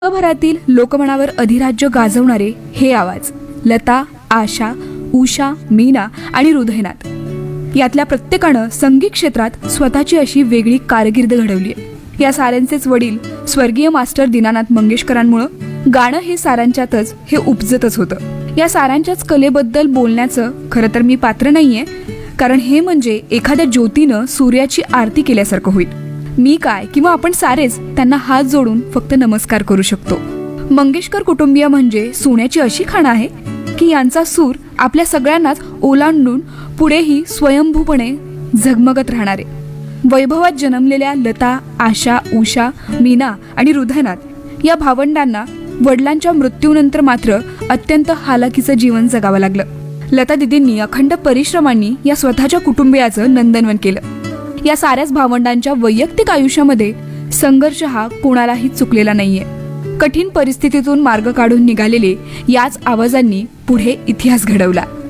जगभरातील लोकमनावर अधिराज्य गाजवणारे हे आवाज लता, आशा, उषा, मीना आणि हृदयनाथ यातल्या प्रत्येकानं संगीत क्षेत्रात स्वतःची अशी वेगळी कारकीर्द घडवली आहे। या साऱ्यांचेच वडील स्वर्गीय मास्टर दीनानाथ मंगेशकरांमुळे गाणं हे साऱ्यांच्यातच हे उपजतच होतं। या साऱ्यांच्याच कलेबद्दल बोलण्याचं खरं तर मी पात्र नाहीये, कारण हे म्हणजे एखाद्या ज्योतीनं सूर्याची आरती केल्यासारखं होईल। मी काय किंवा आपण सारेच त्यांना हात जोडून फक्त नमस्कार करू शकतो। मंगेशकर कुटुंबीय म्हणजे सोन्याची अशी खाण आहे की यांचा सूर आपल्या सगळ्यांनाच ओलांडून पुढेही स्वयंभूपणे झगमगत राहणारे। वैभवात जन्मलेल्या लता, आशा, उषा, मीना आणि हृदयनाथ या भावंडांना वडिलांच्या मृत्यूनंतर मात्र अत्यंत हालाकीचं जीवन जगावं लागलं। लता दिदींनी अखंड परिश्रमांनी या स्वतःच्या कुटुंबियाचं नंदनवन केलं। या साऱ्याच भावंडांच्या वैयक्तिक आयुष्यामध्ये संघर्ष हा कोणालाही चुकलेला नाहीये। कठीण परिस्थितीतून मार्ग काढून निघालेले याच आवाजांनी पुढे इतिहास घडवला।